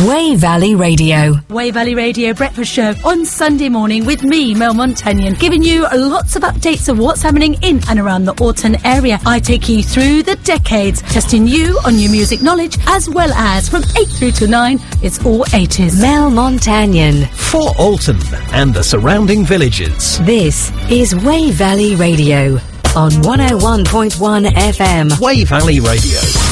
Wey Valley Radio. Wey Valley Radio Breakfast Show on Sunday morning with me, Mel Montagnon, giving you lots of updates of what's happening in and around the Alton area. I take you through the decades, testing you on your music knowledge, as well as from 8 through to 9, it's all 80s. Mel Montagnon. For Alton and the surrounding villages. This is Wey Valley Radio on 101.1 FM. Wey Valley Radio.